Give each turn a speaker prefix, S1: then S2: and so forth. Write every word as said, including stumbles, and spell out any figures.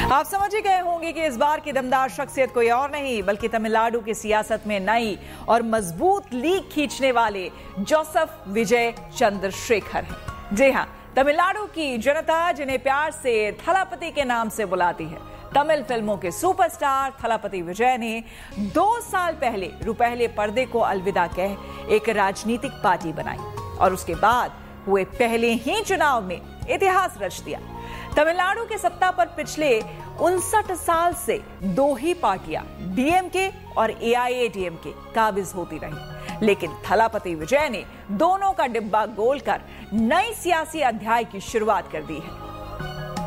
S1: आप समझ ही गए होंगे कि इस बार की दमदार शख्सियत कोई और नहीं बल्कि तमिलनाडु की सियासत में नई और मजबूत लीक खींचने वाले जोसेफ विजय चंद्रशेखर हैं। जी हां, तमिलनाडु की जनता जिन्हें प्यार से थलापति के नाम से बुलाती है। तमिल फिल्मों के सुपरस्टार थलापति विजय ने दो साल पहले रुपहले पर्दे को अलविदा कह एक राजनीतिक पार्टी बनाई और उसके बाद हुए पहले ही चुनाव में इतिहास रच दिया। तमिलनाडु के सत्ता पर पिछले उनसठ साल से दो ही पार्टियां डीएमके और एआईएडीएमके काबिज होती रही, लेकिन थलापति विजय ने दोनों का डिब्बा गोल कर नई सियासी अध्याय की शुरुआत कर दी है।